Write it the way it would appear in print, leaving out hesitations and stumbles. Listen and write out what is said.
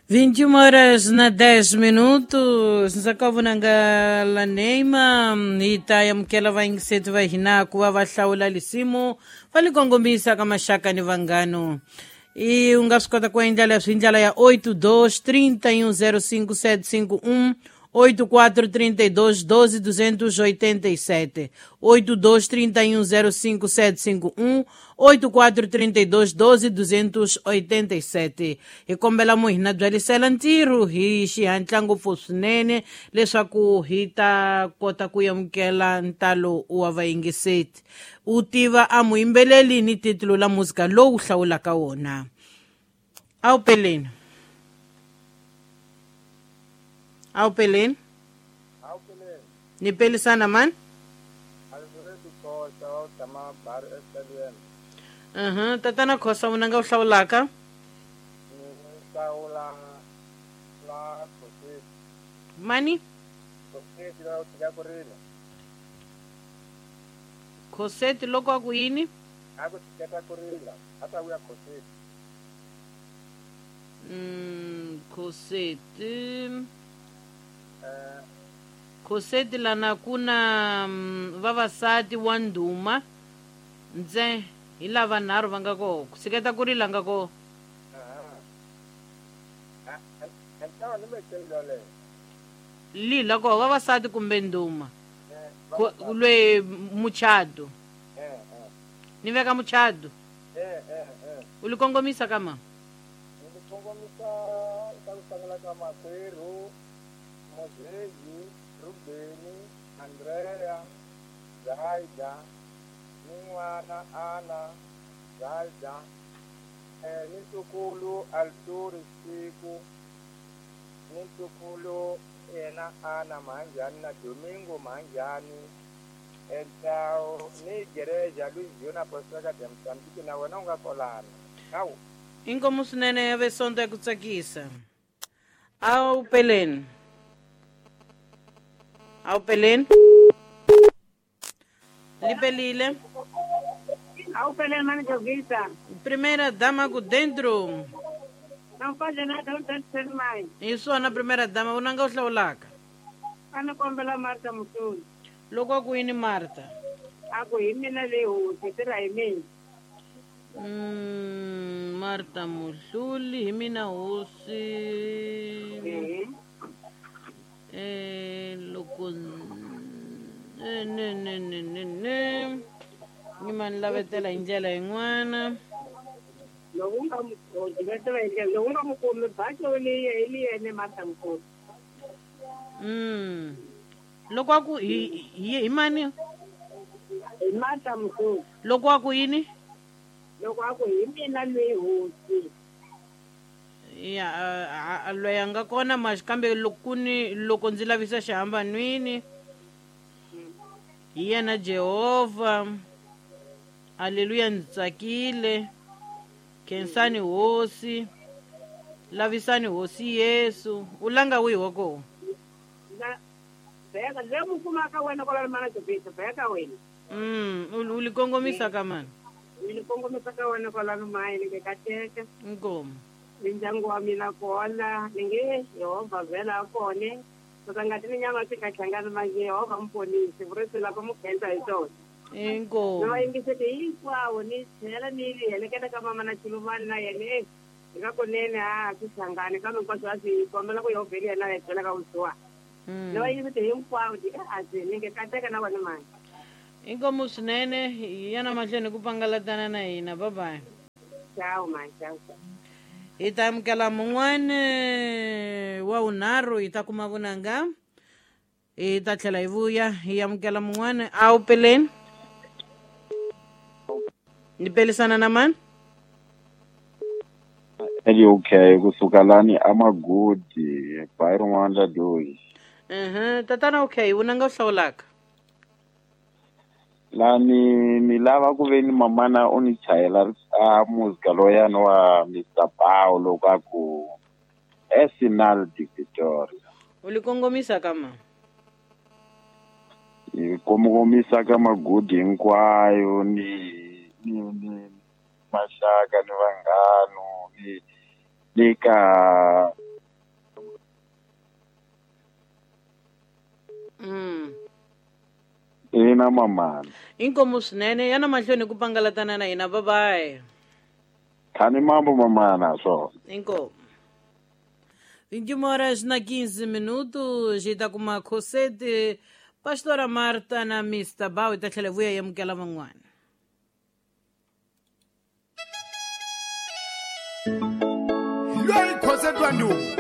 21 horas na 10 minutos. Nzakavunanga la Neima itaya mkela vaingisetu vahinaku vavahlaula lisimu valikongomisa kama shaka ni vangano e ungasukota kuendela swinjala ya 8231055751 84321287 8231055751 84321287 hi kombela muhina byalisela ntirho hi xihatla ngopfu swinene leswaku hi ta kota ku yamukela ntalo wa vayingiseti u tiva a muyimbeleli ni titulu la muzika lowu hlawulaka wona a wu peleni ni pelisana man tatana khosa wona nga wu hlawulaka mani khoseti loko a ku yini khoseti lana kuna vavasati wa ndhuma ndze hi lava nharhu va nga koho ku tshiketa ku rila nga koho lila koho vavasati kumbe ndhuma lwe muchado ni veka muchado u li kongomisa ka ma Rubeni, Andrea, Zaida, Ningwana, Ana, Zaida, Nitukulu, Alturi, Siku, Nitukulu, Ena, Ana, Manjani, na Domingo, Manjani, Entao, ni Gereja, Luis, Jona, Postaka, Demsambiki, na Wanonga, Kolani. Au? Inkomu swinene ya vesonto ya kutsakisa. Au peleni. Au peleni? Lipelile? Au peleni mani jogisa. Primeira dama ku dentro. Não faz nada, não tem que ser mais. Isso na primeira dama, unanga uhlawulaka. Ana kombela Marta Musuli. Loko ku yini Marta? Ako hi mina leho, titira hi mina. Marta Musuli, hi mina hosi. Loko ni mani lavetela hi ndlela yin'wana Loko nga muvetela hi ndlela loko nga mukumi bacho leyi yene Marta Musuli. Loko a ku hi mani Hi Marta Musuli. loko a ku yini Loko ako hi mina lweyi hosi. ya loyi a nga kona kambe loko ndzi lavisa xihambanwini hi yena Jehovha haleluya ndzi tsakile khensani hosi lavisani hosi Yesu u langa wihi wa koho Beka le mukuma ka wena kwala mana jogisa beka wena u li kongomisa ka mani ni kongomisa ka wena kwala mai ni ka teka inkomo ndyangu wa mina kona ninge Yehova vela kone ngati ni nyama sikahlangana manje Yehova mponisi vurisi lako mukhenza hi tona inkomo no ingisete hinkwawo ni tlhela ni heleketa ka mama na chilumani na yene eka konene sihlangane kambe nkwaswo a swi kombela ku Yehova eli yena hetela ka vusiwa no ingisete hinkwawo ninge kateka na wena mani inkomo swinene hi yana mahlweni ku pangalatana na hina bye ciao man ciao hi ta amukela mun'wana wa unharhu hi ta kuma vunanga hi ta tlhela hi vuya hi amukela mun'wana a wu peleni ni pelisana na mani Okay, kusuka lani Amagudi, Byron Wanda Doi. tatana okay vunanga wu hlawulaka Lani ni lava ku veni mamana u ni chayela muzika loyani wa Mr. Paulo ka ku Arsenal di Victoria. u li kongomisa ka ma Hi kongomisa ka Magudi hinkwayo ni maxaka ni vanghano ni ka ina mamana inkomu swinene yana mahlweni ku pangalatana na hina babaye khani mambo mamana so inkomu 21h15 jita kuma khoseti pastora Marta na Mr. Bawi ta tlhela vuya yamukela van'wana loyi khosetwa ndumu